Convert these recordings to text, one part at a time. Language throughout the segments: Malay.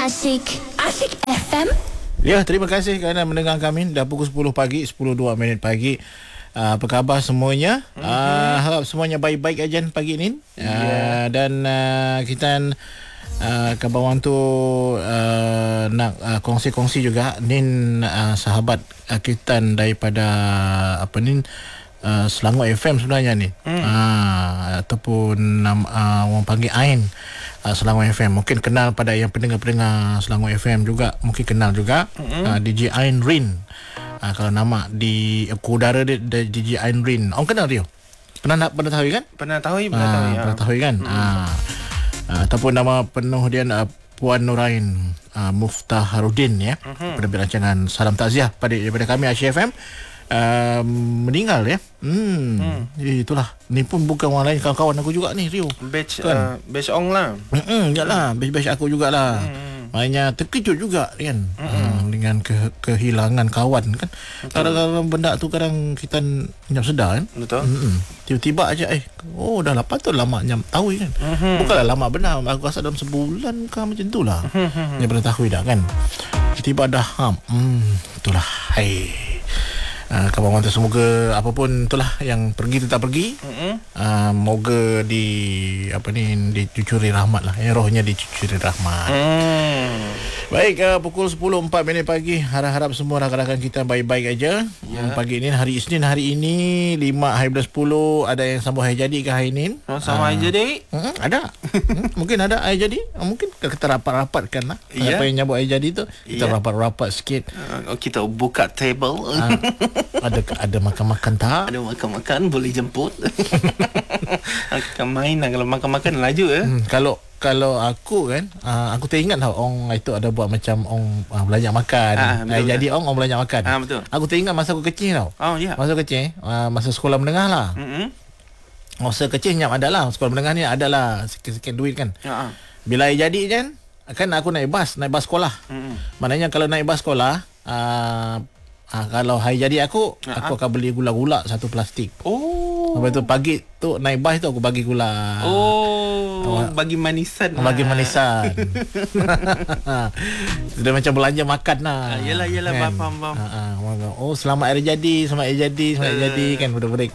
Asyik FM. Ya, terima kasih kerana mendengar kami. Dah pukul 10 pagi, 10.02 minit pagi. Apa khabar semuanya? Harap semuanya baik-baik aja pagi ini. Dan kita Kabawang tu nak kongsi-kongsi juga Nin sahabat kita daripada apa ni Selangor FM sebenarnya ni. Ataupun orang panggil Ain Selangor FM. Mungkin kenal pada yang pendengar-pendengar Selangor FM juga, mungkin kenal juga DJ Ain Rin. Kalau nama di udara dia DJ Ain Rin. Orang kenal dia? Pernah tahu kan? Pernah tahu kan? Ataupun nama penuh dia Puan Nurain Muftaharuddin ya. Pada rancangan Salam Takziah daripada kami Asyik FM. Meninggal ya. Itulah. Ni pun bukan orang lain, kawan-kawan aku juga ni, Rio. Batch Ong lah. Yalah, batch aku jugalah. Maknanya terkejut juga kan. Dengan kehilangan kawan kan. Kadang-kadang benda tu kadang kita nyam sedar kan. Betul. Tiba-tiba aja dah lah, patut lama nyam tahu kan. Bukanlah lama benar, aku rasa dalam sebulan ke macam tu lah. Dia pernah tahu dah kan. Tiba dah itulah. Kawan-kawan semoga apapun itulah yang pergi tetap pergi. Moga dicucuri rahmat lah. Rohnya dicucuri rahmat. Baik, pukul 10.04 minit pagi. Harap-harap semua rakan-rakan kita baik-baik aja. Pagi ini hari Isnin, hari ini 5 hari bulan 10. Ada yang sambung hari jadi ke hari ini? Sama hari jadi? Ada. Mungkin ada hari jadi. Mungkin kita rapat-rapatkan lah. Apa yang nyambut hari jadi tu, kita rapat-rapat sikit. Kita buka table. Ada makan-makan tak? Ada makan-makan, boleh jemput. Kita main lah. Kalau makan-makan laju Kalau aku kan, aku teringat tau orang itu ada buat macam orang belanja makan. Jadi orang belanja makan. Betul. Aku teringat masa aku kecil tau. Masa kecil, masa sekolah menengah lah. Masa kecil nyap ada lah. Sekolah menengah ni ada lah sikit-sikit duit kan. Bila jadi kan aku naik bas sekolah. Maknanya kalau naik bas sekolah, kalau hari jadi aku akan beli gula-gula satu plastik. Lepas tu pagi tu naik bas tu aku bagi gula. Bagi manisan. Sudah macam belanja makan lah. Yelah kan? Faham. Selamat hari jadi kan budak-budak.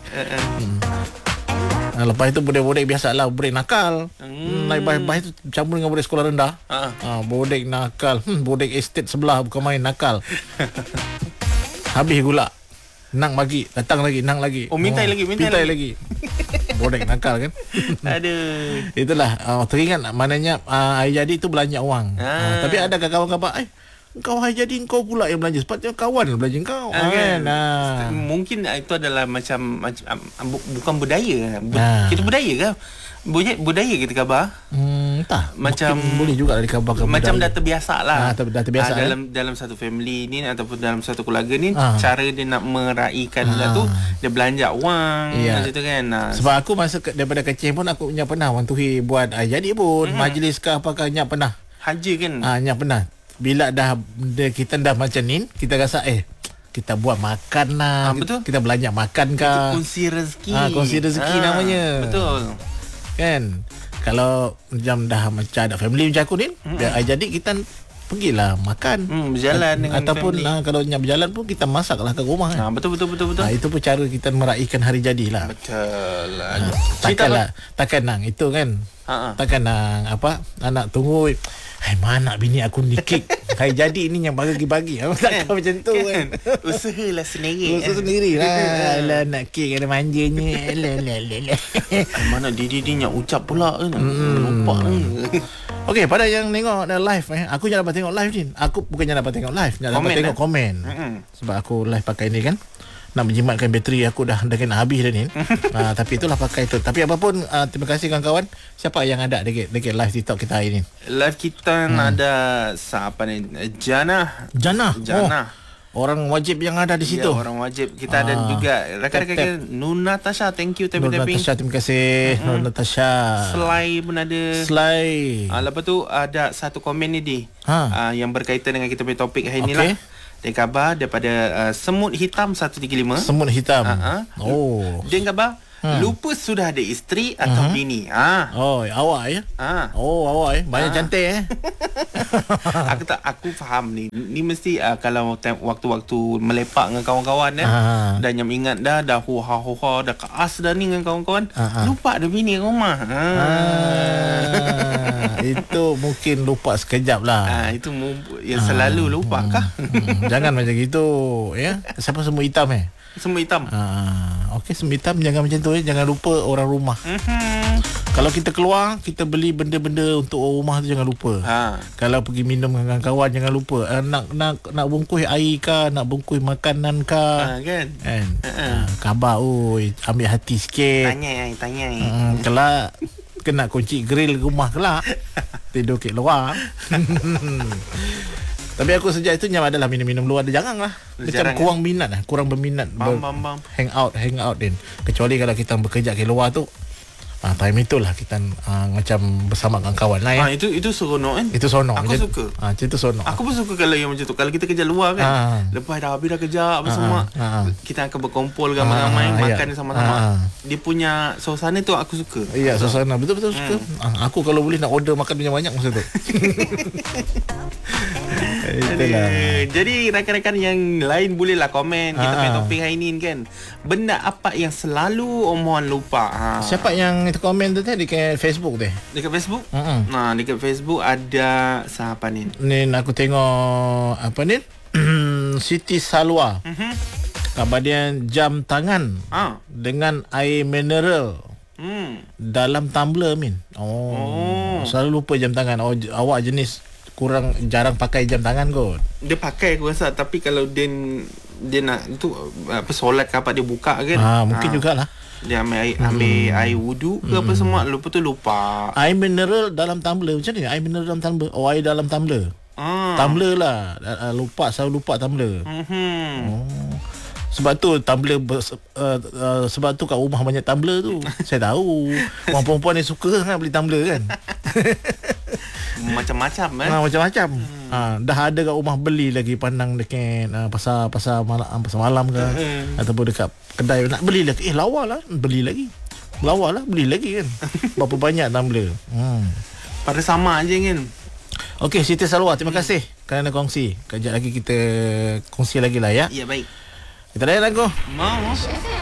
Lepas itu budak-budak biasalah, budak nakal. Naik bas tu campur dengan budak sekolah rendah. Budak nakal. Budak estate sebelah bukan main nakal. Habis gula. Nang bagi, datang lagi, nang lagi. Minta lagi. Bodek nakal kan. Aduh. Itulah teringat maknanya hari jadi tu belanja wang. Tapi ada kawan-kawan kau hari jadi kau pula yang belanja, sepatutnya kawan belanja kau kan. Mungkin itu adalah macam bukan budaya. Kita budaya ke? Budaya kita khabar. Entah. Macam boleh juga dari khabar macam dah terbiasa lah. Dah terbiasa dalam satu family ni ataupun dalam satu keluarga ni, cara dia nak meraikan tu, dia belanja wang macam tu kan. Sebab aku masa daripada kecil pun aku punya pernah orang tuhi buat jadi pun majlis ke apakah nyak pernah. Haji kan. Nyak pernah. Bila kita dah macam ni, kita rasa kita buat makan lah. Betul. Kita belanja makan ke. Kongsi rezeki. Kongsi rezeki namanya. Betul. Kan. Kalau macam dah macam ada family macam aku ni, jadi kita pergilah makan. Berjalan dengan ataupun kalau nak berjalan pun kita masaklah kat rumah kan. Betul. Itu pun cara kita meraihkan hari jadilah. Betul lah. Takkan nang itu kan. Takkan nang anak tunggu. Mana bini aku nikik hari jadi ni yang bagi-bagi. Takkan macam tu kan. Usahalah sendiri. Alah nak kek ada manjanya. Mana Didi ni yang ucap pula kan. Lupa ni. Okey, pada yang tengok live aku jangan dapat tengok live ni. Aku bukannya dapat tengok live, dapat tengok komen. Sebab aku live pakai ni kan. Nak menjimatkan bateri aku dah kena habis dah ni. Tapi itulah pakai tu. Tapi apapun terima kasih kawan-kawan. Siapa yang ada dekat live TikTok kita hari ni? Live kita ada siapa ni? Jana. Orang wajib yang ada di situ. Orang wajib. Kita ada juga rakan-rakan kita. Nur Natasha, thank you Nur Natasha, terima kasih. Nur Natasha. Sly pun ada. Lepas tu ada satu komen ni yang berkaitan dengan kita punya topik hari ni lah. Dia khabar daripada Semut Hitam 135. Semut Hitam. Dia khabar lupa sudah ada isteri atau bini. Oh, awak ya? Oh, awak banyak cantik Aku faham ni. Ni mesti kalau waktu-waktu melepak dengan kawan-kawan dan yang ingat dah huha-huha dah keas dah ni dengan kawan-kawan, lupa ada bini kat rumah. Itu mungkin lupa sekejap lah. Itu yang selalu lupa kah? Jangan macam gitu ya. Siapa semua hitam Semua hitam. Okey, semua hitam, jangan macam tu jangan lupa orang rumah. Kalau kita keluar, kita beli benda-benda untuk orang rumah tu jangan lupa. Kalau pergi minum dengan kawan jangan lupa. Nak bungkus air ke, nak bungkus makanan ke, kan? Khabar ambil hati sikit. Tanya. Kelak kena kunci grill rumah kelak. Tidur kat luar. Tapi aku sejak itu nyam adalah minum-minum luar. Janganlah. Macam kurang minat lah. Kurang berminat hang out din. Kecuali kalau kita bekerja ke luar tu, time itulah kita macam bersama dengan kawan lah Itu seronok kan? Itu seronok. Aku suka. Itu seronok. Aku pun suka kalau yang macam tu. Kalau kita kerja luar kan, lepas dah habis dah kerja bersama, kita akan berkumpul ramai-ramai, makan sama-sama. Dia punya suasana tu aku suka. Ya, suasana betul-betul suka. Aku kalau boleh nak order makan banyak-banyak masa tu. Itulah. Jadi rakan-rakan yang lain bolehlah komen kita punya topik hari ni kan. Benda apa yang selalu omongan lupa? Siapa yang itu komen tu dekat Facebook tu? Dekat Facebook? Dekat Facebook ada siapa ni? Ni aku tengok apa ni? Siti Salwa. Kabar dia jam tangan dengan air mineral dalam tumbler selalu lupa jam tangan. Awak jenis kurang jarang pakai jam tangan kot. Dia pakai aku rasa, tapi kalau dia nak tu solat ke apa dia buka kan. Mungkin jugalah. Dia ambil air wudu ke apa semua, lupa. Air mineral dalam tumbler. Macam ni air mineral dalam tumbler? Air dalam tumbler. Tumbler lah. Selalu lupa tumbler. Sebab tu tumbler sebab tu kat rumah banyak tumbler tu. Saya tahu. Orang perempuan ni suka sangat beli tumbler kan. Macam-macam macam-macam. Dah ada kat rumah, beli lagi pandang dekat pasar malam ke ataupun dekat kedai nak beli lagi. Lawa lah beli lagi. Beli lagi kan. Berapa banyak tumbler. Pada sama aja kan. Okey, Siti Salwa, terima kasih kerana kongsi. Kejap lagi kita kongsi lagi lah ya. Ya, baik. Kita layan lagu. Mau.